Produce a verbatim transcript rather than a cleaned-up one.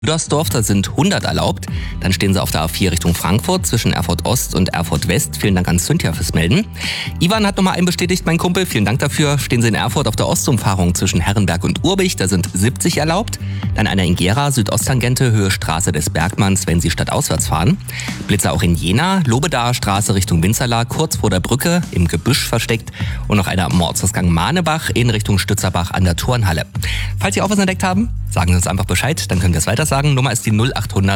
Rüdersdorf, da sind hundert erlaubt. Dann stehen sie auf der A vier Richtung Frankfurt zwischen Erfurt Ost und Erfurt West. Vielen Dank an Cynthia fürs Melden. Ivan hat nochmal einen bestätigt, mein Kumpel. Vielen Dank dafür. Stehen sie in Erfurt auf der Ostumfahrung zwischen Herrenberg und Urbich. Da sind siebzig erlaubt. Dann einer in Gera, Südosttangente, Höhe Straße des Bergmanns, wenn Sie stadtauswärts fahren. Blitzer auch in Jena, Lobedaer Straße Richtung Winzerla, kurz vor der Brücke, im Gebüsch versteckt. Und noch einer am Ortsausgang Mahnebach in Richtung Stützerbach an der Turnhalle. Falls Sie auch was entdeckt haben, sagen Sie uns einfach Bescheid, dann können wir es weiter sagen. Nummer ist die null acht hundert